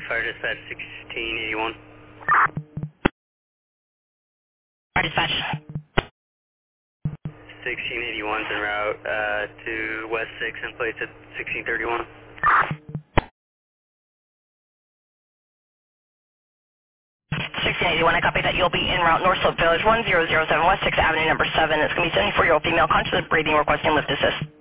Fire dispatch 1681. Fire dispatch. 1681's en route to West 6 and plates at 1631. 1681, I copy that. You'll be en route North Slope Village 1007 West 6th Avenue, number 7. It's going to be 74-year-old female, conscious of breathing, requesting lift assist.